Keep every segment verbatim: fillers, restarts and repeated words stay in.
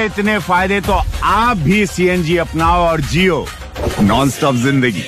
हैं इतने फायदे तो आप भी सीएनजी अपनाओ और जियो नॉन स्टॉप जिंदगी।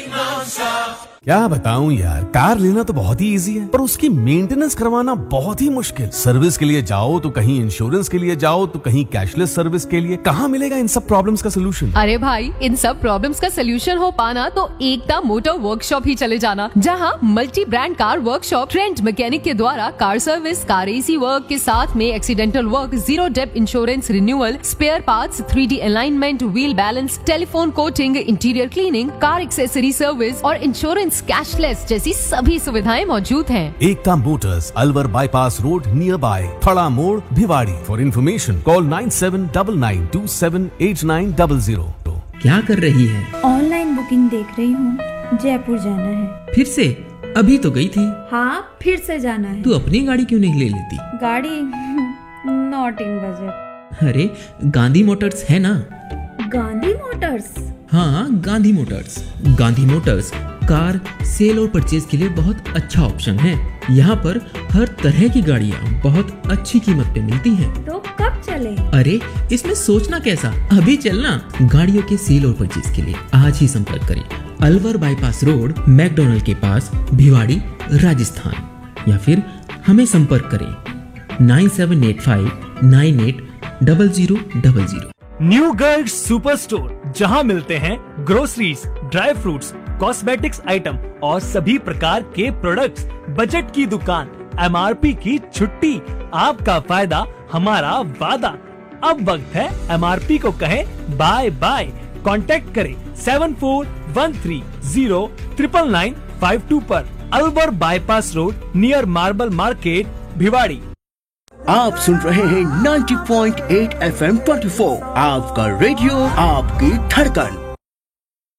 क्या बताऊं यार, कार लेना तो बहुत ही इजी है पर उसकी मेंटेनेंस करवाना बहुत ही मुश्किल। सर्विस के लिए जाओ तो कहीं इंश्योरेंस के लिए जाओ तो कहीं कैशलेस सर्विस के लिए। कहाँ मिलेगा इन सब प्रॉब्लम्स का सोल्यूशन? अरे भाई, इन सब प्रॉब्लम्स का सोल्यूशन हो पाना तो एकता मोटर वर्कशॉप ही चले जाना, जहां multi brand car workshop trend mechanic के द्वारा car service, car AC work के साथ में accidental work, zero depth insurance renewal, spare parts, three D alignment, wheel balance, telephone coating, interior cleaning, car accessory service और insurance cashless जैसी सभी सुविधाएं मौजूद हैं। एकता Motors, Alwar bypass road, near by थड़ा मोड़, Bhiwadi. For information call nine seven nine nine to seven eight nine zero zero. क्या कर रही है? ऑनलाइन बुकिंग देख रही हूँ, जयपुर जाना है। फिर से? अभी तो गई थी। हाँ, फिर से जाना है। तू अपनी गाड़ी क्यों नहीं ले लेती? गाड़ी नॉट इन बजट। अरे गांधी मोटर्स है ना। गांधी मोटर्स? हाँ, Gandhi Motors. Gandhi Motors car cell और परचेज के लिए बहुत अच्छा ऑप्शन है। यहाँ पर हर तरह की गाड़ियाँ बहुत अच्छी कीमत पे मिलती हैं। तो कब चले? अरे इसमें सोचना कैसा, अभी चलना। गाड़ियों के सेल और परचेज के लिए आज ही संपर्क करें। अलवर बाईपास रोड, मैकडॉनल्ड के पास, भिवाड़ी, राजस्थान। या फिर हमें संपर्क करें nine seven eight five nine eight double zero double zero. New Garg super store, जहां मिलते हैं groceries, dry fruits, cosmetics item और सभी प्रकार के प्रोडक्ट्स। बजट की दुकान, एमआरपी की छुट्टी, आपका फायदा हमारा वादा। अब वक्त है एमआरपी को कहें बाय बाय। कांटेक्ट करें seven four one three zero triple nine five to पर। Alwar bypass road, near marble market, Bhiwadi. आप सुन रहे हैं ninety point eight F M twenty four, आपका रेडियो, आपकी धड़कन।